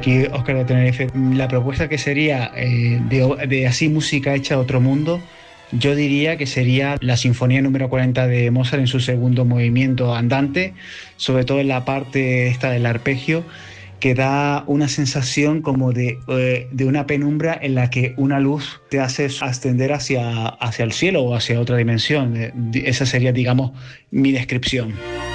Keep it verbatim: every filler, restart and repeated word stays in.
Aquí Óscar de Tenerife. La propuesta que sería eh, de, de así música hecha de otro mundo, yo diría que sería la Sinfonía número cuarenta de Mozart en su segundo movimiento andante, sobre todo en la parte esta del arpegio, que da una sensación como de, eh, de una penumbra en la que una luz te hace ascender hacia, hacia el cielo o hacia otra dimensión. Esa sería, digamos, mi descripción.